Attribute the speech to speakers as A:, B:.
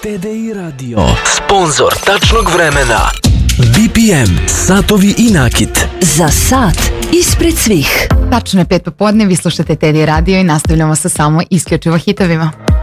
A: TDI Radio, sponzor tačnog vremena. BPM, satovi i nakit.
B: Za sat ispred svih.
C: Tačno je 5 popodne, vi slušate TDI Radio i nastavljamo sa samo isključivo hitovima.